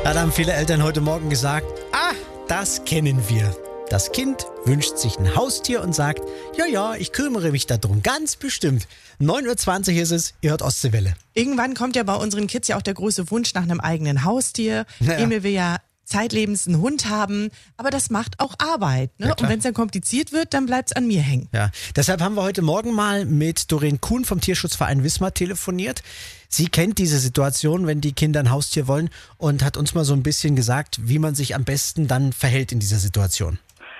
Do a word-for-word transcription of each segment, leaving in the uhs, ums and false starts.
Ja, da haben viele Eltern heute Morgen gesagt, ah, das kennen wir. Das Kind wünscht sich ein Haustier und sagt, ja, ja, ich kümmere mich darum, ganz bestimmt. neun Uhr zwanzig ist es, ihr hört Ostseewelle. Irgendwann kommt ja bei unseren Kids ja auch der große Wunsch nach einem eigenen Haustier. Naja. Emil will ja zeitlebens einen Hund haben, aber das macht auch Arbeit. Ne? Ja, und wenn es dann kompliziert wird, dann bleibt es an mir hängen. Ja, deshalb haben wir heute Morgen mal mit Doreen Kuhn vom Tierschutzverein Wismar telefoniert. Sie kennt diese Situation, wenn die Kinder ein Haustier wollen, und hat uns mal so ein bisschen gesagt, wie man sich am besten dann verhält in dieser Situation.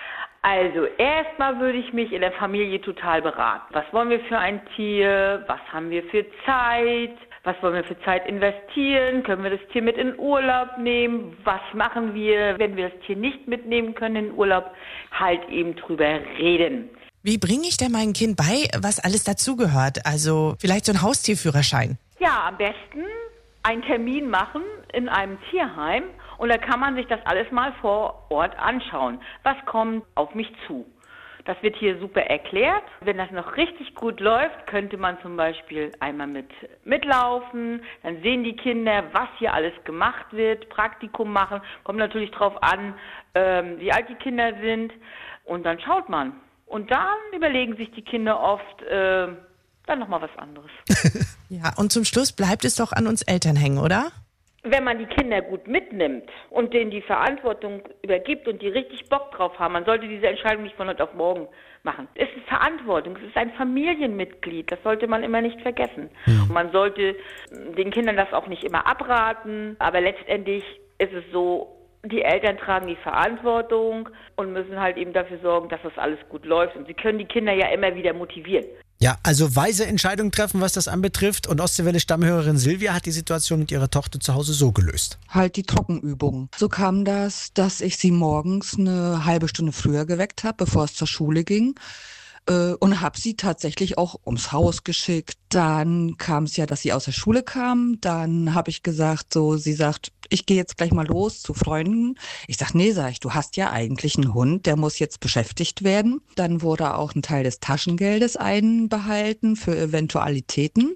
Also erstmal würde ich mich in der Familie total beraten. Was wollen wir für ein Tier? Was haben wir für Zeit? Was wollen wir für Zeit investieren? Können wir das Tier mit in Urlaub nehmen? Was machen wir, wenn wir das Tier nicht mitnehmen können in Urlaub? Halt eben drüber reden. Wie bringe ich denn meinem Kind bei, was alles dazugehört? Also vielleicht so ein Haustierführerschein. Ja, am besten einen Termin machen in einem Tierheim und da kann man sich das alles mal vor Ort anschauen. Was kommt auf mich zu? Das wird hier super erklärt. Wenn das noch richtig gut läuft, könnte man zum Beispiel einmal mit mitlaufen. Dann sehen die Kinder, was hier alles gemacht wird, Praktikum machen. Kommt natürlich drauf an, ähm, wie alt die Kinder sind. Und dann schaut man. Und dann überlegen sich die Kinder oft äh, dann nochmal was anderes. Ja, und zum Schluss bleibt es doch an uns Eltern hängen, oder? Wenn man die Kinder gut mitnimmt und denen die Verantwortung übergibt und die richtig Bock drauf haben, man sollte diese Entscheidung nicht von heute auf morgen machen. Es ist Verantwortung, es ist ein Familienmitglied, das sollte man immer nicht vergessen. Mhm. Und man sollte den Kindern das auch nicht immer abraten, aber letztendlich ist es so, die Eltern tragen die Verantwortung und müssen halt eben dafür sorgen, dass das alles gut läuft. Und sie können die Kinder ja immer wieder motivieren. Ja, also weise Entscheidungen treffen, was das anbetrifft. Und Ostseewelle-Stammhörerin Silvia hat die Situation mit ihrer Tochter zu Hause so gelöst. Halt die Trockenübung. So kam das, dass ich sie morgens eine halbe Stunde früher geweckt habe, bevor es zur Schule ging. Und habe sie tatsächlich auch ums Haus geschickt. Dann kam es ja, dass sie aus der Schule kam. Dann habe ich gesagt, so, sie sagt, ich gehe jetzt gleich mal los zu Freunden. Ich sag, nee, sag ich, du hast ja eigentlich einen Hund, der muss jetzt beschäftigt werden. Dann wurde auch ein Teil des Taschengeldes einbehalten für Eventualitäten.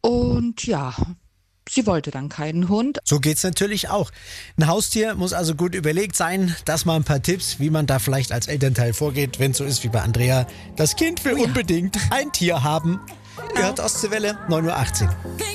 Und ja, sie wollte dann keinen Hund. So geht's natürlich auch. Ein Haustier muss also gut überlegt sein. Das mal ein paar Tipps, wie man da vielleicht als Elternteil vorgeht, wenn es so ist wie bei Andrea. Das Kind will Oh ja. unbedingt ein Tier haben. Ihr hört Ostseewelle, neun Uhr achtzehn.